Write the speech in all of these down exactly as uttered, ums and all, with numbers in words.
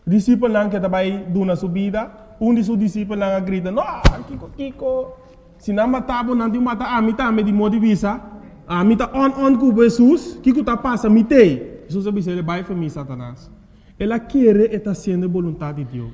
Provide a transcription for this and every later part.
discípulo lang que vai do na subida, um de seus discípulos lang grita, no, Kiko, Kiko, se não matar, não tem matar, a mim também de modo de visa, a mim tá on on com Jesus, Kiko tá passa, me tem. Jesus disse, ele vai para mim, Satanás. Ela quer e está sendo a vontade de Deus.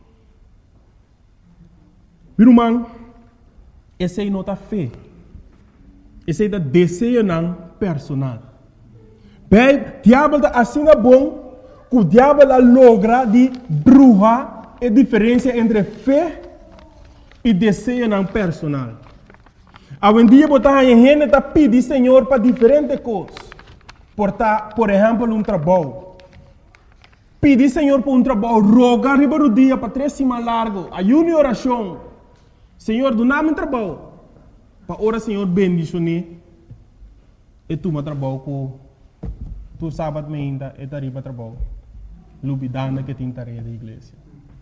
Meu irmão, essa é nota fé. Esse é o desejo não personal. Bem, o diabo está assim bom, que o diabo logra de bruxa a diferença entre fé e desejo não personal. Hoje em dia, a gente está pedindo Senhor para diferentes coisas. Por, por exemplo, um trabalho. Pedir Senhor para um trabalho, rogar riba do dia para três semanas largo, ayuno e oração. Senhor, do nada um trabalho. Para orar, Senhor, bendicionar. E tu me trabalho com tu sábado ainda e tá riba trabalho. Lubidana que tem tarefa da igreja.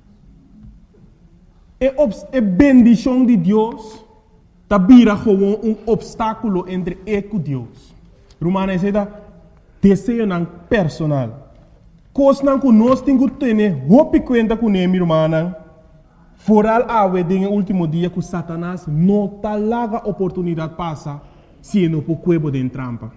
E a bendição de Deus tá vira como um obstáculo entre eu e Deus. Romana é da desejo não personal. Coisa não que nós temos que ter roupa conta com ele, irmã. Foral awe no último dia que Satanás não tá larga oportunidade passa se não por cuebo de trampa.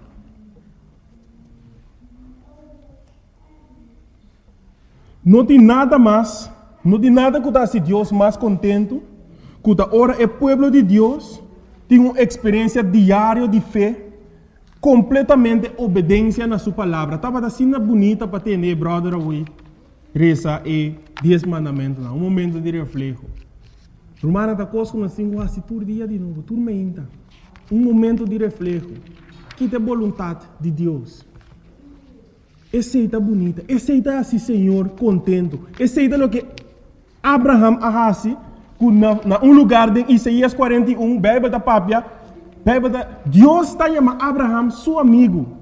Não tem nada mais, não tem nada que se Deus mais contento, que ora é povo de Deus tem uma experiência diária de fé, completamente obediência na sua palavra. Estava assim bonita para ter, né, brother, away. Reza e dez mandamentos, um momento de reflexo. Romana está conosco assim, quase todo dia de novo, tudo menta. Um momento de reflexo. Que é a vontade de Deus. Aceita bonita, aceita assim, Senhor, contento. Aceita o que Abraham arrasi, na, na um lugar de Isaías quarenta e um, Bíblia da Pápia, Deus está chamando Abraham seu amigo.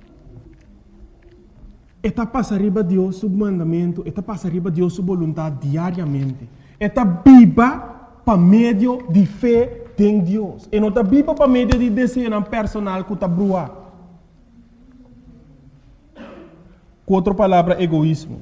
Está passando riba Deus seu mandamento, está passando riba Deus sua vontade diariamente. Está viva para meio de fé em Deus. E não está viva para meio de desejo personal que está brua. Com outra palavra, egoísmo.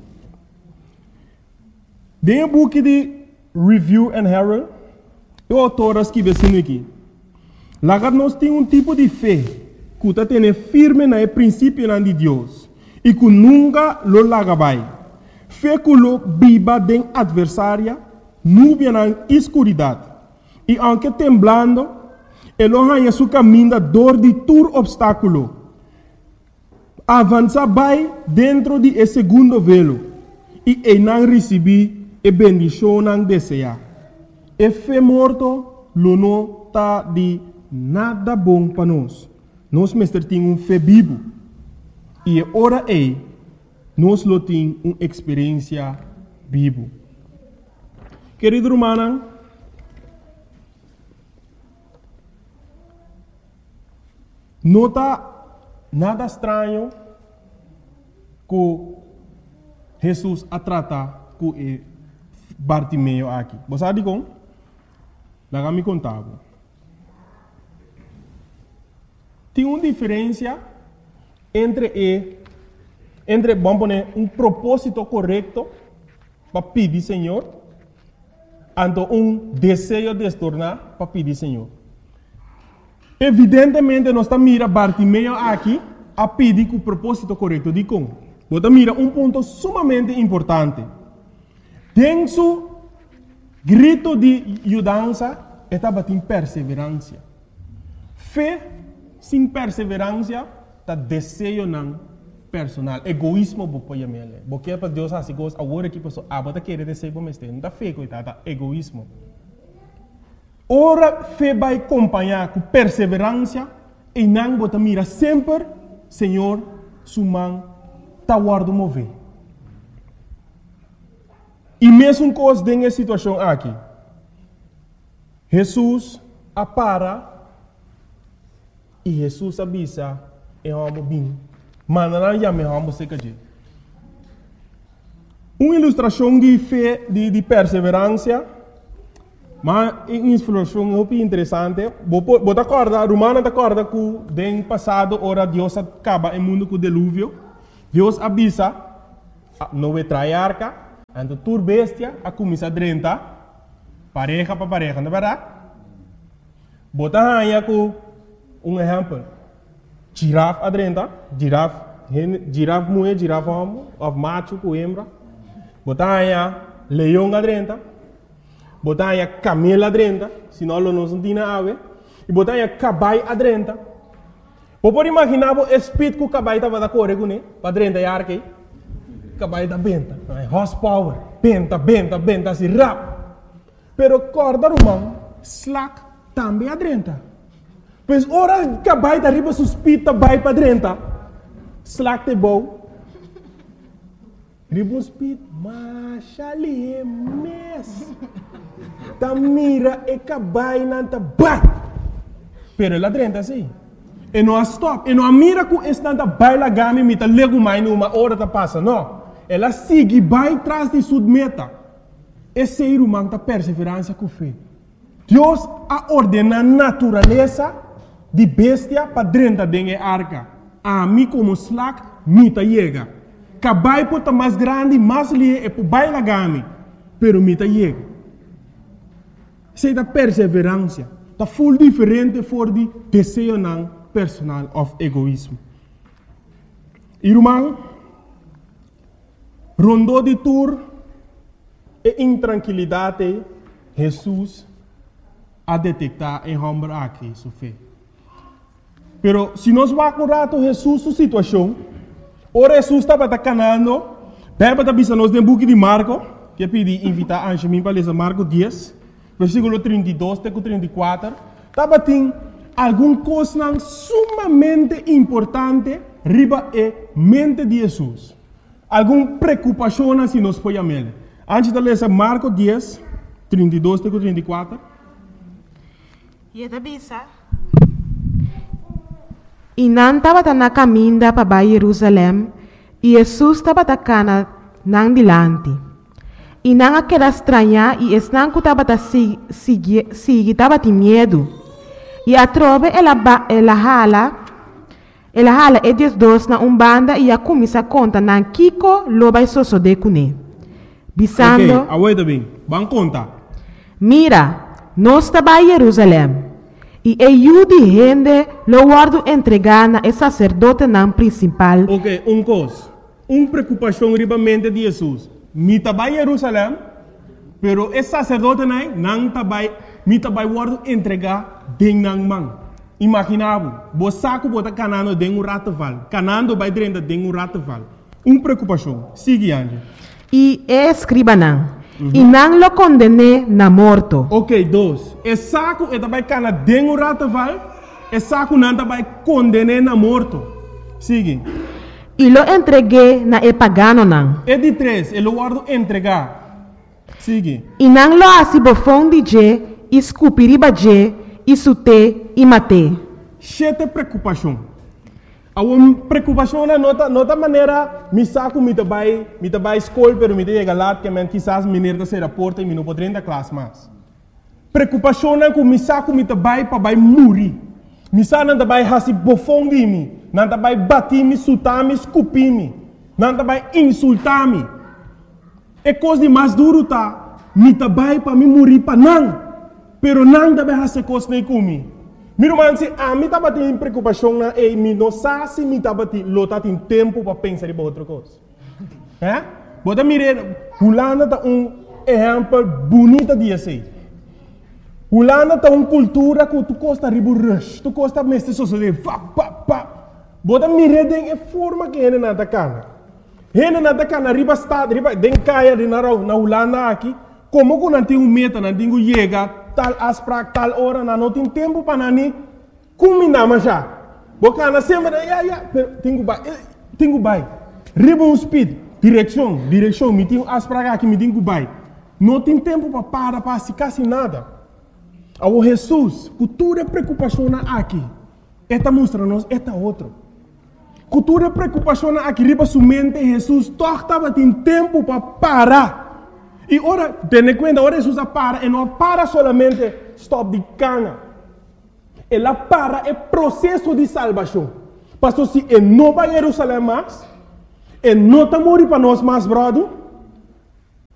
Dentro do book de Review and Herald, o autor escreve assim aqui. Lá nós temos um tipo de fé que está tendo firme no princípio de Deus. E que nunca lo lagabai. Fé que lo viva den adversária, nuvem na escuridade. E aunque temblando, ele arranha seu caminho da dor de todo obstáculo. Avança vai dentro de esse segundo velo. E ele não recebe a bendição não deseja. E fé morto, lo não está de nada bom para nós. Nós mestre temos um fé vivo. E ora é, nós lo temos uma experiência viva. Querido irmão, não está nada estranho que Jesus a tratar com o Bartimeu aqui. Você sabe como? Lá me contava. Tem uma diferença entre e, entre vamos poner um propósito correto para pedir Senhor, ante um desejo de se tornar para pedir Senhor. Evidentemente nós estamos mirando Bartimeu aqui a pedir com o propósito correto de como. Você mira um ponto sumamente importante. Tem su grito de mudança estava em perseverança. Fé sem perseverança está desejo não personal, egoísmo bo poia mele. Porque para Deus assim gosta agora que pessoa ah bota querer desejo para mestre, não tá fé coitada, egoísmo. Ora fé vai acompanhar com perseverança e não bota mira sempre, Senhor, sumang tá guardo mover. E mesmo coisa nessa situação aqui, Jesus apara e Jesus avisa e vamos bem. Manana já me vamos ser que uma ilustração de fé, de, de perseverança, mas uma ilustração muito interessante. Você acorda, Romana acorda que no passado, ora Deus acaba o mundo com o dilúvio. Deus avisa, não vai trair arca, Então, tur bestia, a começa a drenta, pareja para pareja, não é verdade? Bota aí com um exemplo. Girafa a drenta, girafa, girafa mulher, girafa homem, ou macho com hembra. Bota aí leão a drenta, bota aí camelo a drenta, senão não se tem ave, e bota aí caballo a drenta. Pode imaginar o espírito que o caballo estava da correr com ele, para drenta e arque. Caballo da benta, horsepower, benta, benta, benta, assim, rap. Pero corda romano, slack, também adrenta. Pois ora caballo da riba suspita, vai para adrenta. Slack te bom. Riba speed, macha ali é mes. Ta mira e caballo nanta bat. Pero ela adrenta assim. E não stop, e não mira que esta baila gami mita lego mais numa hora ta passa, não. Ela segue, vai atrás de sua meta. Esse ser humano tem perseverança com fé. Deus a ordena a natureza de bestia para dentro da arca. A mim como slack, mita chega. Cabai pode mais grande, mais lie, e pode baila gami. Pero mita chega. Sei da perseverança. Está full diferente for de desejo não personal of egoísmo. Irmão, rondou de tour e intranquilidade, Jesus a detectar em homem aqui, sua fé. Pero se nós vamos curar Jesus sua situação, ora Jesus estava canando, bem para avisar nós no book de Marco, que eu pedi invitar a Angelina para ler Marco dez, versículo trinta e dois até trinta e quatro, estava tem alguma coisa sumamente importante riba e mente de Jesus. Alguma preocupação se nós podemos ver. Antes de ler Marcos dez, trinta e dois até trinta e quatro. E a bisa. E não estava na caminho para Jerusalém, e Jesus estava na não dilante. E não aquela estranha, e não que estava seguir, estava de medo. E a trove ela ela hala, ela hala e diz dois na umbanda e a começa a conta na Kiko lo vai soso de cune. Bisando. Ok, aguenta bem. Vamos contar. Mira, nós estamos em Jerusalém. E eu de gente lo guardo entregar na sacerdote não principal. Ok, um coisa. Uma preocupação ribamente de Jesus. Me estava em Jerusalém, pero esse sacerdote não não estava, me estava guardo entregar dentro da mão. Imaginava, você saco bota canando dentro um rataval, canando vai dentro de um rataval. Uma preocupação. Sigue, Anjo. E é escriba não. Uhum. E não lo condené na morto. Ok, dois. E saco e também cana dentro um rataval, e saco não também condené na morto. Sigue. E lo entreguei na e pagano não. E de três, ele guardo entregar. Sigue. E não lo assim bofão de je, escupiriba je, e sute e mate. Chete preocupação. A uma preocupação na nota, nota maneira, me saco me trabalho, me trabalho escola, pero me chega lá que men quizás me nerda se reporta e me não pode entrar classe mais. Preocupação na que me saco me trabalho para vai morrer. Me saco não trabalho hasi bofão de mim, não trabalho bater me, sutar me, escupir me, não trabalho insultar me. É coisa de mais duro tá, me trabalho para me morrer para não, pero não trabalho hasi coisa nem comigo. Meu irmão, se a mim estava tendo preocupação na e me não sabe se me estava tendo lotar tem tempo para pensar em outra coisa. É? Bota mirar, Holanda tá um exemplo bonito de assim. Holanda tá uma cultura que tu gosta de rush, tu gosta de mestre sociedade, pá pá pá. Bota mirar de a forma que ele nada cana. Ele nada cana riba estado, riba den caia de na na Holanda aqui, como que não tem um meta, não tem um chega tal asprak, tal hora, não tem tempo para nani, combinar mas já. Bocana sempre, ya ya, tenho bai, tenho bai. Riba um speed, direção, direção, me tenho asprak aqui, me tenho bai. Não tem tempo para parar, para se quase nada. Ao Jesus, cultura preocupação aqui, esta mostra-nos, esta outro. Cultura preocupação aqui, riba sua mente, Jesus, torta, tem tempo para parar. E ora, tenha conta, ora Jesus para, e não para solamente stop de cana. Ela para é processo de salvação. Pastor, se ele não vai a Jerusalém mais, ele não está morrendo para nós mais, brother,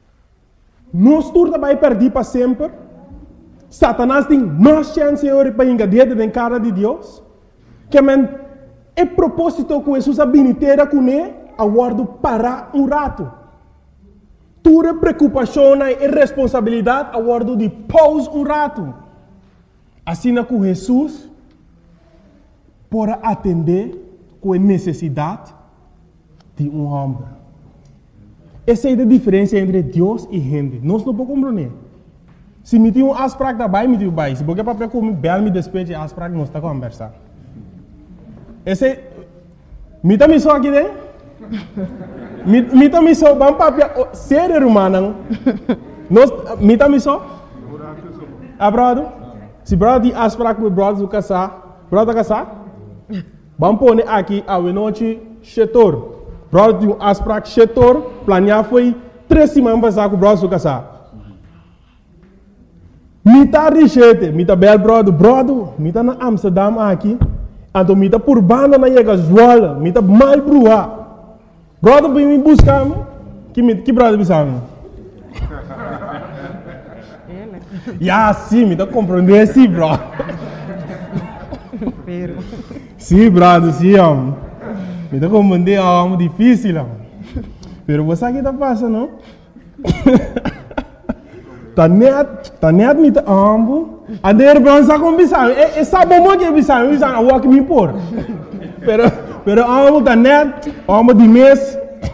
nós turta vai perder para sempre. Satanás tem mais chance para engadir dentro da cara de Deus. Que men é propósito que Jesus abiniteira com ele, a guardo para um rato. Tua preocupação e responsabilidade a guardo de pause um rato. Assim na com Jesus para atender com a necessidade de um homem. Essa é a diferença entre Deus e gente. Nós não podemos compreender. Se me tem um asprak da bai, me tem um bai. Se porque para como bel me despeje asprak, nós está conversando. Esse, me tá me só aqui dentro. Me, me tá me só, vamos para ser humano. Nós, me tá me só. Ah, brother. Se brother asprak com brother do casar, brother casar. Vamos pôr aqui a noite chetor. Brother de um asprak chetor, planear foi três semanas passar com o brother do casar. Me tá richete, me tá bel brother, brother, me tá na Amsterdam aqui. Então me tá por banda na Yega Zola, me tá mal brua. Brother vem me buscar, que me que brother bisamo. Ya sim, me tá compreendendo sim, bro. Sim, brother, sim, homem. Me tá compreendendo, homem, difícil, homem. Pero você aqui tá passando, não? Tá net, tá net me tá ambo. A der bronza com bisamo. E sabe como que bisamo, bisamo a walk me por. Pero pero ambo tá net, ambo de mês.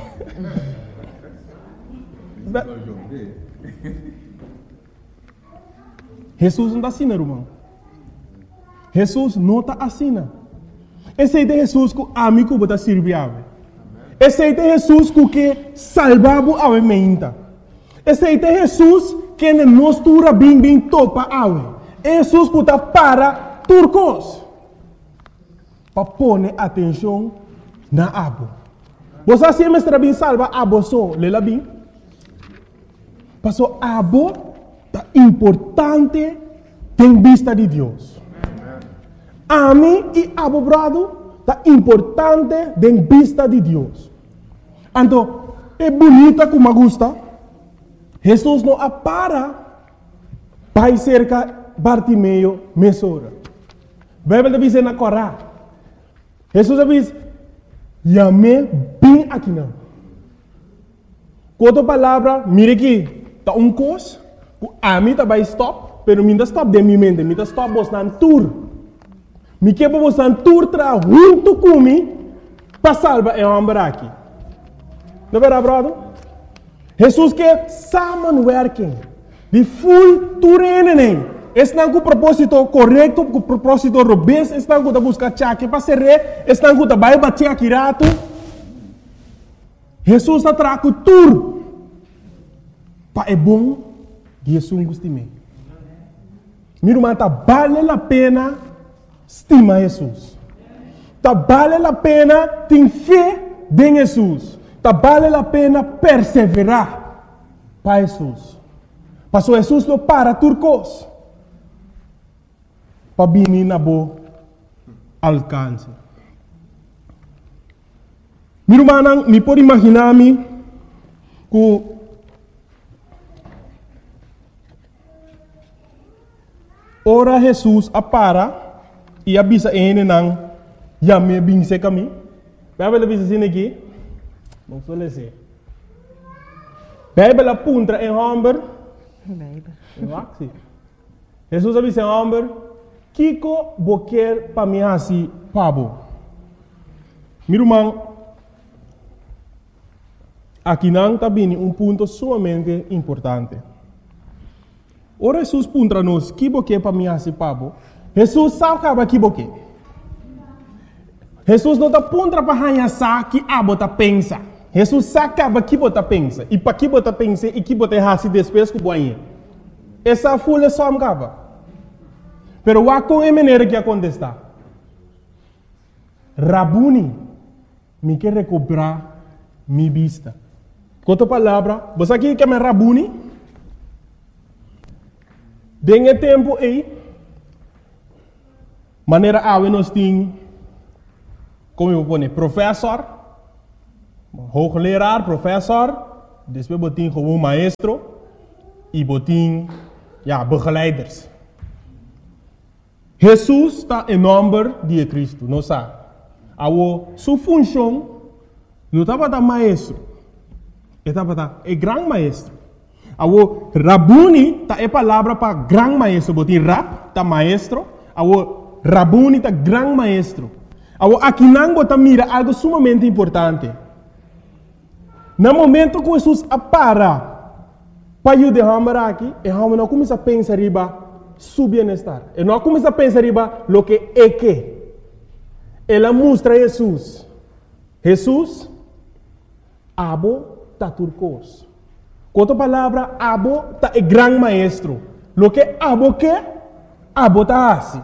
Jesus não está assim, irmão. Jesus não está assim. Esse é Jesus que amigo bota servir. Esse é Jesus que salvava a mente. Esse é Jesus que nos tura bem bem topa awe. Jesus que está para turcos. Para pôr atenção na abo. Você sempre está bem salva abo só, lela bem. Passou abo é importante em vista de Deus. A mim e abo brado é importante em vista de Deus. Então, é bonita como gusta. Jesus não apara para cerca Bartimeu mesora. A Bíblia diz na Corá. Jesus diz, "Yame bem aqui não." Outra palavra, mire aqui, tá um cos, a mim tá vai stop, pero mim tá stop de minha mente, mim tá stop bostan tour. Me que para bostan tour tra junto comigo para salvar é homem aqui. Não verá, brother? Jesus quer samenwerking. De full turenen. Estão com o propósito correto, com o propósito robusto, estão com a busca chaque para ser rei, estão com a vai bater aqui rato. Jesus está trago tur. Para é bom, Jesus gosta me. Meu irmão, tá vale a pena estima Jesus. Tá vale a pena ter fé em Jesus. Tá vale a pena perseverar para Jesus. Passou Jesus não para turcos. Para vir na boa alcance. Meu irmão, me pode imaginar-me que ora Jesus apara e avisa ele não já me bem se caminho. Vai ver avisa assim aqui. Não suele ser. Bíblia apunta em homem. Bíblia. Jesus avisa em homem. Kiko boquer para mim assim, pabo. Meu irmão, aqui não está bem um ponto sumamente importante. Ora Jesus puntra nos, que boquer para mim assim, pabo. Jesus sabe que boquer. Jesus não está puntra para ranhar que a bota pensa. Jesus sabe que bota pensa. E para que bota pensa e que bota raci despes com boinha. Essa folha só me acaba. Pero wa com a maneira que acontece. Rabuni, me quer recuperar minha vista. Com outra palavra, você aqui quer me Rabuni? Dengue tempo aí, maneira a nós tem, como eu vou dizer, professor, hoogleraar, professor, depois botin como maestro, e botin, ja, begeleiders. Jesus está em nome de Cristo, não sabe? A sua função não está para maestro, está para é grande maestro. A Rabuni está é palavra para grande maestro, botin rap está maestro, a Rabuni está grande maestro. A aqui não bota mira algo sumamente importante. No momento que Jesus apara para ajudar aqui, e a não começa a pensar riba su bem-estar. E não começa a pensar riba lo que é que. Ela mostra Jesus. Jesus, abo ta turcos. Quanto palavra abo ta é grande maestro. Lo que abo que, abo ta assim.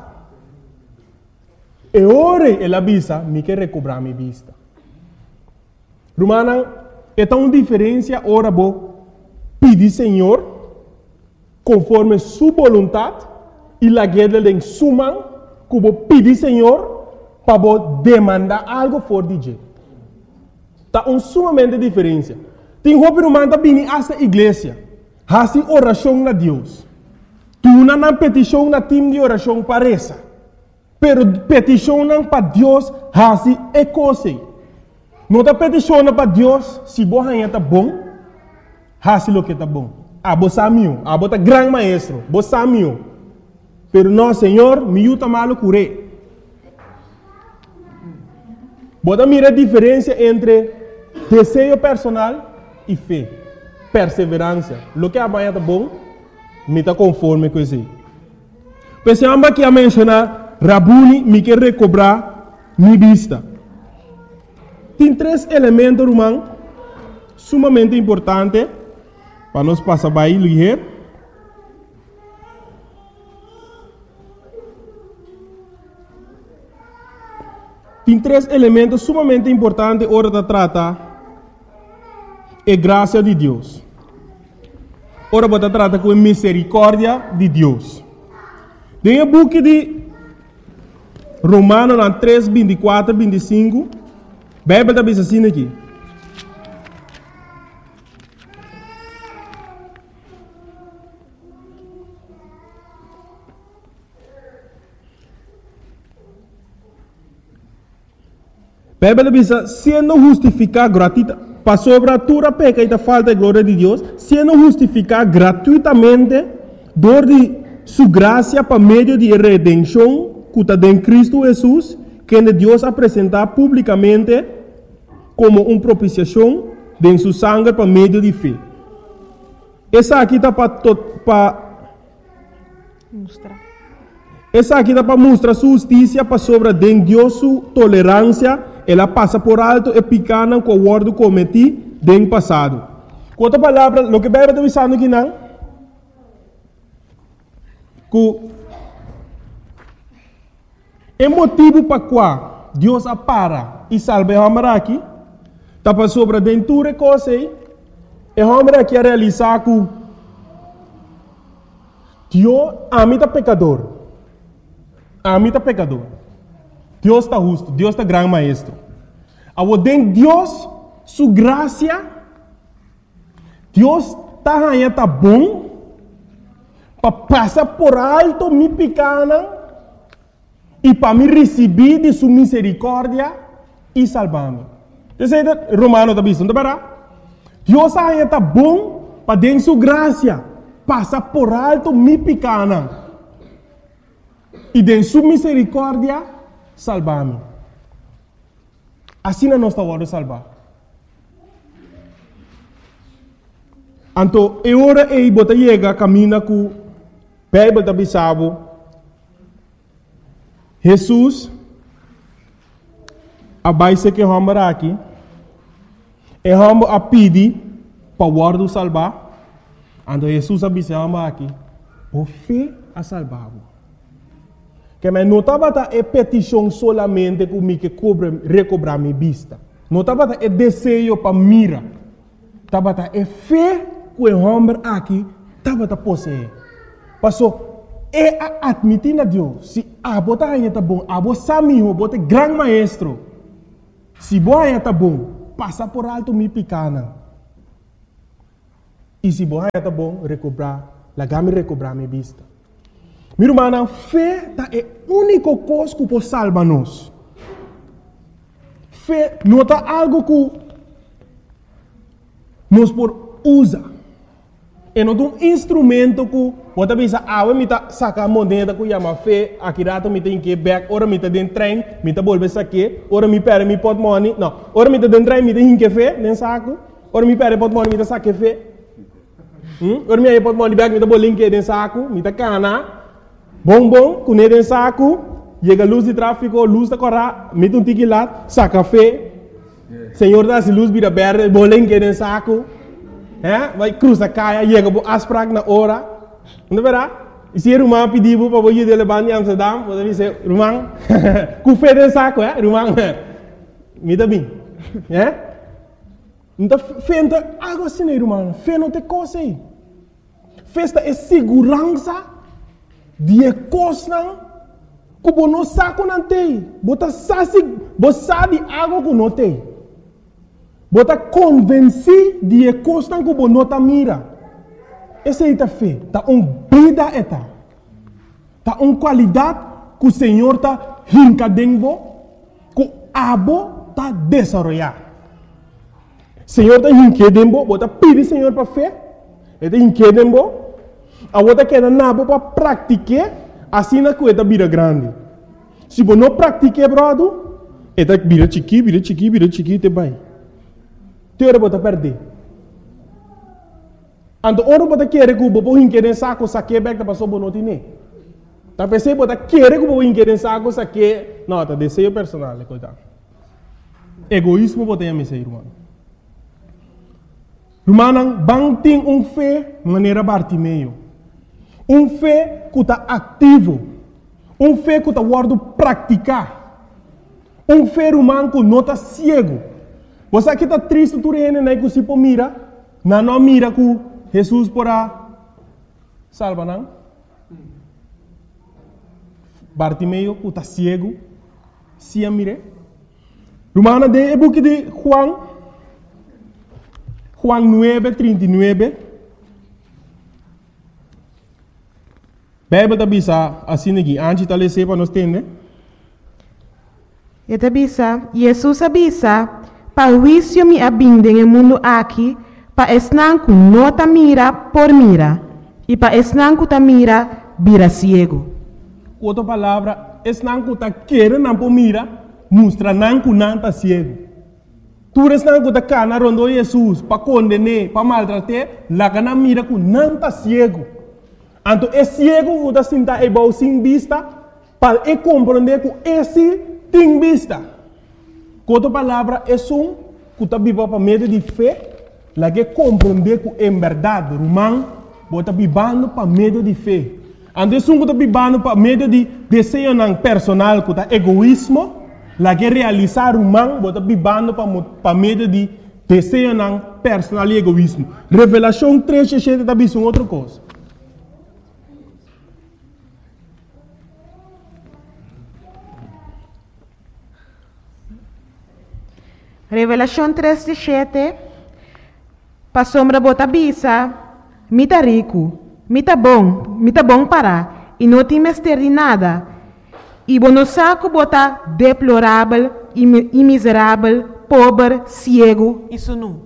E ora ela avisa, me quer recobrar minha vista. Romana, é tão diferença ora bo pedir Senhor conforme sua vontade e la guerra de suma que bo pedir Senhor para bo demandar algo for de jeito. Tá um sumamente diferença. Tem roupa romana bini essa igreja, hasi oração na Deus. Tu não na petição na time de oração parece. Pero peticionam para Deus, hasi é coisa. Não está peticionando para Deus, se você está bom, hasi lo que está bom. Ah, você sabe, ah, você é grande maestro, você sabe. Pero não, Senhor, me ajuda malo curé. Você mira a diferença entre desejo personal e fé, perseverança. Lo que amanhã está bom, me está conforme com isso. Pensamos aqui a mencionar Rabuni me quer recobrar minha vista. Tem três elementos, irmão, sumamente importantes para nós passar para ele. Tem três elementos sumamente importantes hora de tratar é graça de Deus. Ora você trata com a misericórdia de Deus. Tem o book de Romanos três, vinte e quatro, vinte e cinco. A Bíblia está dizendo assim aqui. A Bíblia diz, sendo justificado gratuitamente, para sobre a tua peca e a falta de glória de Deus, sendo justificado gratuitamente, dor de sua graça para meio de redenção, que está em Cristo Jesus, que Deus apresentar publicamente como uma propiciação de sua sangue para meio de fé. Essa aqui está para mostrar. Essa aqui está para mostrar sua justiça para sobre de Deus sua tolerância. Ela passa por alto e picana com o ordo cometi no passado. Com outra palavra, o que a Bíblia está dizendo aqui não? Que é motivo para qual Deus apara e salva o homem aqui, está para sobre dentro de coisa e o homem aqui a realizar que Deus ama o pecador. Ama o pecador. Deus está justo, Deus está grande maestro. Ao dentro Deus, sua graça, Deus está aí, está bom, para passar por alto minha pequena e para me receber de sua misericórdia e salvar-me. Você é Romano está dizendo, Deus aí está bom para dentro sua graça, passar por alto minha pequena e de sua misericórdia salvar-me. Assim não nós estamos salvar. Então, é hora e bota chega caminha com a Bíblia da Bissau. Jesus abaixo que vamos aqui, e vamos a pedir para o guarda salvar. Então, Jesus abaixo aqui, o fé a salvar. Que me não estava a petição solamente comigo que cobre, recobrar minha vista. Não estava a desejo para mira. Estava a fé que o homem aqui estava a possuir. Passou, é a admitir a Deus. Se a bota aí está bom, a bota sabe, a bota é grande maestro. Se boa aí está bom, passa por alto minha pequena. E se boa é bom, recobrar, lagar me recobrar minha vista. Meu irmão, fé é a única coisa que pode salvar nós. Fé não é algo que nós podemos usar. É um instrumento que você pensa, ah, eu me saca a moneda que chama fé, aqui rato me tem que back, ora me tem dentro trem, me tem bolsa aqui, ora me perde me pot money, não, ora me tem dentro trem, me tem que fé, nem saco, ora me perde pot money, me tem saque fé, hum? Ora me aí pot money back, me tem bolinho que dentro saco, me tem cana, bom bom, com ele dentro saco, chega luz de tráfico, luz da corra, me tem um tiki lá, saca fé, senhor dá se luz vira verde, bolinho que dentro saco. É? Vai cruzar caia, chega para asprag na hora. Não é verdade? E se o irmão pediu para você ir levar em Amsterdam, você diz, irmão, com fé de saco, é? Irmão, me dá bem. É? Então, fé não é algo assim, irmão. Fé não tem coisa aí. Fé é segurança de coisa que você não sabe não tem. Você sabe algo que não tem. Você convence de coisa que você não mira. Essa é a fé. Está uma vida eta. Está uma qualidade que o Senhor está rincadendo, que o abo está desenvolvendo. O Senhor está rincadendo, você pede o Senhor para fé. Ele está rincadendo, a você quer nabo para praticar, assim na coisa vira grande. Se você não pratica, brother, ele vira chiqui, vira chiqui, vira chiqui, te vai. Teora bota perder. Ando oro bota querer que o bobo inquérem saco saque back da passou bonotine. Tá pensei bota querer que o bobo inquérem saco saque, não, tá desejo personal, coitado. Egoísmo bota em mim, irmão. Irmão, bang tem um fé maneira Bartimeu. Um fé que está ativo. Um fé que está guardo praticar. Um fé irmão que não está cego. Você aqui está triste, tu rene, né? Que se pô mira, não não mira que Jesus porá salva, não? Bartimeu, que está cego, se a mire. Romana de é book de Juan, Juan nove, trinta e nove. Bíblia está bisa assim aqui, antes de ler para nós entender. E está bisa, Jesus avisa. Para o juízo me abindem no mundo aqui, para esnanco não ta mira por mira, e para esnanco ta mira, vira ciego. Outra palavra, esnanco ta querer não por mira, mostra nanco não ta ciego. Tu esnanco ta cana rondo Jesus, para condenar, para maltratar, lá cana mira que não ta ciego. Então, é ciego que ta sinta igual sem vista, para e compreender que esse tem vista. Outra palavra é um que está vivendo para meio de fé, lá que compreender que é verdade, irmão, está vivendo para meio de fé. Então, é um que está vivendo para meio de desejo personal, que está egoísmo, lá que realizar irmão, está vivendo para meio de desejo personal e egoísmo. Revelação três, sete está vivendo outra coisa. Revelação três, sete. Para sombra bota bisa, mita rico, mita bom, mita bom para, e não tem mestre de nada. E bono saco bota deplorável, e miserável, pobre, cego e sunu.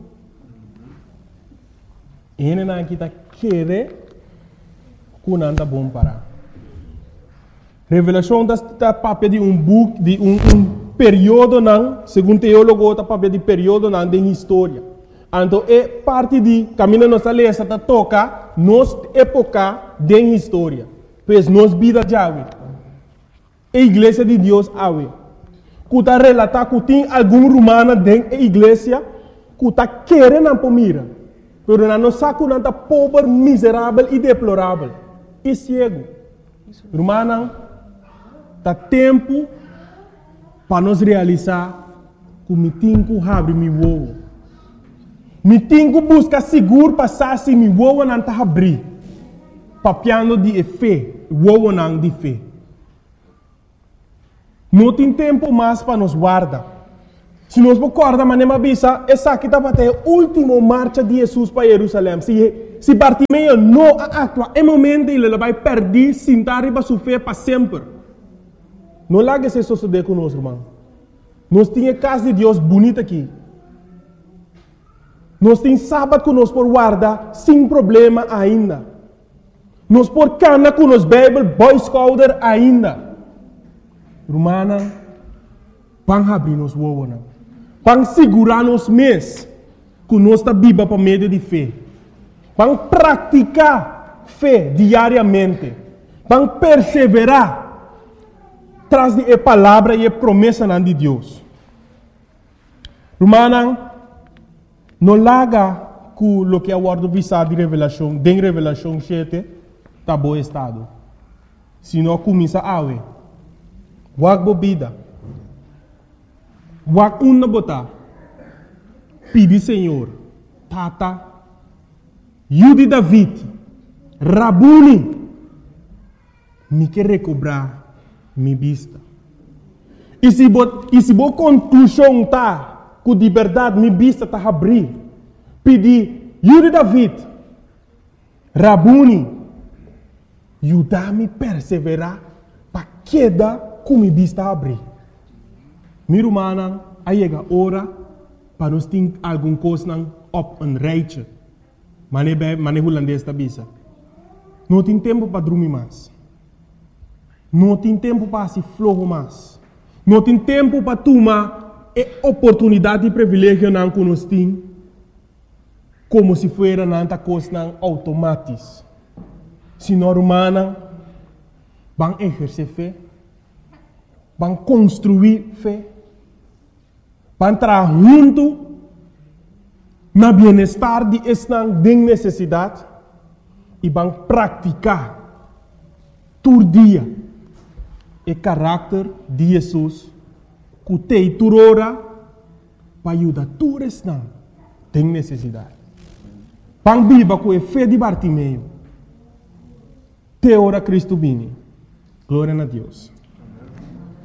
Ele não está querer que não está bom para. Revelação está papel de um book, de um, um período não, segundo teólogo, está papel de período não de história. Então é parte de caminho nossa lei está toca nos época de história, pois nos vida já a igreja de Deus ave. Que está relatar que tem algum romano dentro da igreja que está querendo para mira, mas não sabe que não está pobre, miserável e deplorável e cego. Romano, está tempo para nós realizar que me tenho que abrir meu ovo. Me tenho que buscar seguro passar se meu ovo não está abrir. Papiando de fé, o ovo não de fé. Não tem tempo mais para nos guardar. Se nós recordamos, maneira bisa, essa aqui está até a última marcha de Jesus para Jerusalém. Se se Bartimeu não atua, é momento ele vai perder, sentar e vai sofrer para sempre. Não larga esse suceder conosco, irmão. Nós temos a casa de Deus bonita aqui. Nós temos sábado que nós por guardar sem problema ainda. Nós por cana com nos Bible, boy scouter ainda. Romana, vamos abrir nos uovos. Vamos segurar nos mês que nós está viva por meio de fé. Vamos praticar fé diariamente. Vamos perseverar traz de a palavra e a promessa de Deus. Romana, não larga com o que é o ordem visado de revelação, de revelação sete, está bom estado. Se não começa a ver, wag bobida, wag uma botar, pedi Senhor, tata, Yudi David, Rabuni, me quer recobrar mi vista. E se bo, e se bo conclusão tá, com de verdade mi vista tá abrir, pedi, Yudi David, Rabuni, ajuda-me a perseverar para queda com mi vista abrir. Mi romana, aí chega a hora para nós ter alguma coisa op een rijtje. Mane mane holandês da bisa. Não tem tempo para dormir mais. Não tem tempo para se flojo mais. Não tem tempo para tomar a oportunidade e privilégio não que nós temos, como se fosse nanta coisa automática. Se não humana, vão exercer fé, vão construir fé, vão trabalhar junto na bem-estar de esta necessidade e vão praticar todo dia o caráter de Jesus que tem toda hora para ajudar todos esta tem necessidade. Vão viver com a fé de Bartimeu. Te ora Cristo vini. Glória a Deus.